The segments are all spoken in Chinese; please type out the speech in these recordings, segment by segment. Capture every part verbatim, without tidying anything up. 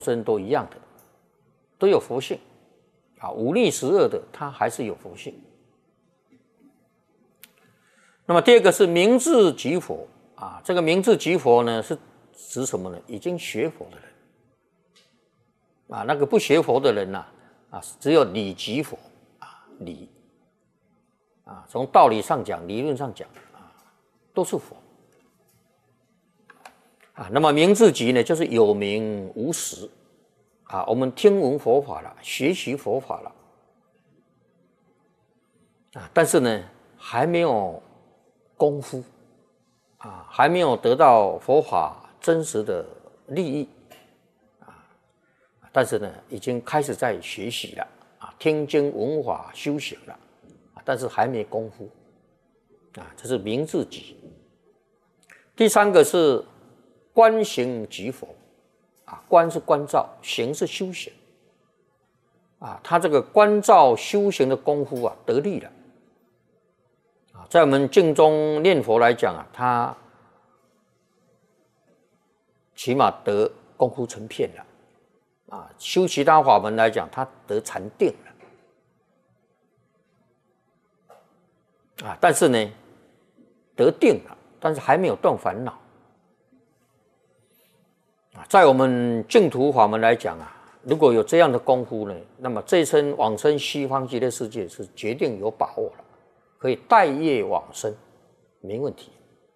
生都一样的，都有佛性啊，忤逆十恶的，他还是有佛性。那么第二个是明智即佛啊，这个明智即佛呢，是指什么呢？已经学佛的人啊，那个不学佛的人呐、啊，啊，只有理即佛啊，理啊，从道理上讲，理论上讲啊，都是佛。啊，那么明智即呢，就是有名无实啊。我们听闻佛法了，学习佛法了啊，但是呢，还没有功夫啊，还没有得到佛法真实的利益啊。但是呢，已经开始在学习了啊，听经闻法修行了啊，但是还没功夫啊，这是明智即。第三个是观行即佛啊，观是观照，行是修行啊。他这个观照修行的功夫啊，得力了啊。在我们净宗念佛来讲啊，他起码得功夫成片了啊。修其他法门来讲，他得禅定了啊。但是呢，得定了，但是还没有断烦恼。在我们净土法门来讲啊，如果有这样的功夫呢，那么这一生往生西方极乐世界是决定有把握了，可以带业往生，没问题。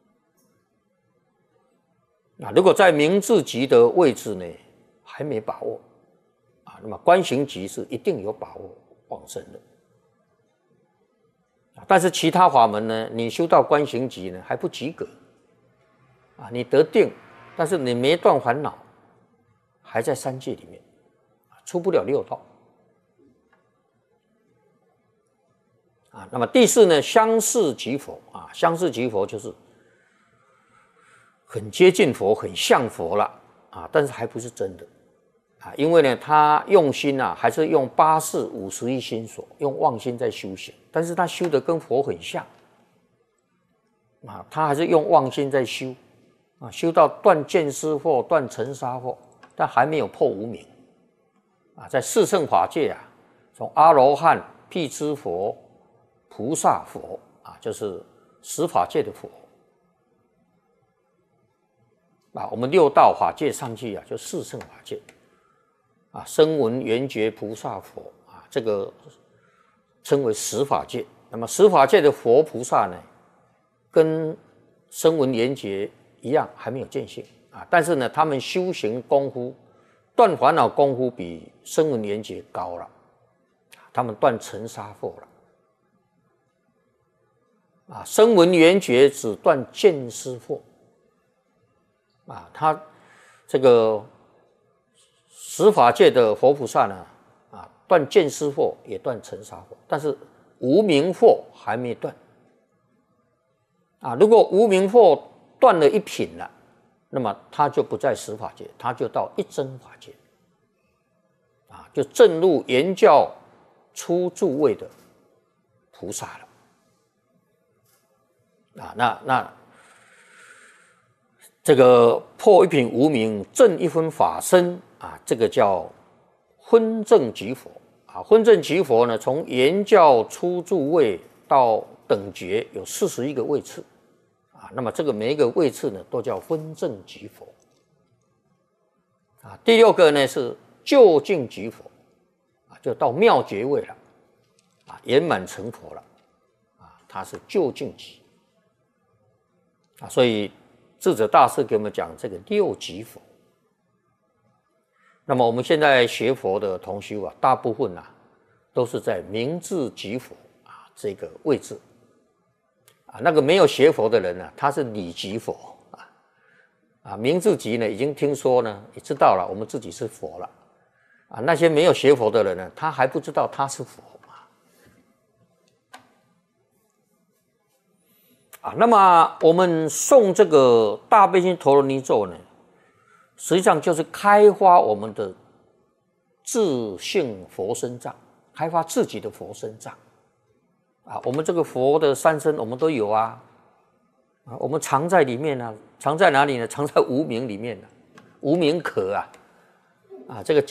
啊，如果在明智即的位置呢，还没把握啊，那么观行即是一定有把握往生的。但是其他法门呢，你修到观行即呢还不及格啊，你得定。但是你没断烦恼，还在三界里面，出不了六道啊。那么第四呢，相似即佛啊，相似即佛就是很接近佛，很像佛了啊，但是还不是真的啊，因为呢，他用心啊，还是用八识五十一心所，用妄心在修行，但是他修的跟佛很像啊，他还是用妄心在修。啊，修到断见思惑、断尘沙惑，但还没有破无明啊。在四圣法界啊，从阿罗汉、辟支佛、菩萨佛啊，就是十法界的佛啊。我们六道法界上去啊，就四圣法界啊，声闻缘觉菩萨佛啊，这个称为十法界。那么十法界的佛菩萨呢，跟声闻缘觉一样还没有见性啊，但是呢，他们修行功夫、断烦恼功夫比声闻缘觉高了，他们断尘沙惑了啊，声闻缘觉只断见思惑啊，他这个十法界的佛菩萨呢啊，断见思惑也断尘沙惑，但是无明惑还没断啊。如果无明惑断了一品了，那么他就不在十法界，他就到一真法界啊，就证入圆教初住位的菩萨了啊。那那这个破一品无明，证一分法身啊，这个叫昏正即佛啊。昏正即佛呢，从圆教初住位到等觉有四十一个位次。啊，那么这个每一个位次呢，都叫昏正即佛啊。第六个呢是究竟即佛啊，就到妙觉位了啊，圆满成佛了啊，他是究竟即啊。所以智者大师给我们讲这个六即佛。那么我们现在学佛的同修啊，大部分啊都是在明智即佛啊这个位置。啊，那个没有学佛的人呢、啊，他是理即佛啊，啊，明智即呢，已经听说呢，也知道了，我们自己是佛了，啊，那些没有学佛的人呢，他还不知道他是佛啊。那么我们诵这个大悲心陀罗尼咒呢，实际上就是开发我们的自性佛身藏，开发自己的佛身藏。啊，我们这个佛的三身我们都有啊，啊，我们藏在里面啊，藏在哪里呢？藏在无明里面啊，无明壳啊， 啊，这个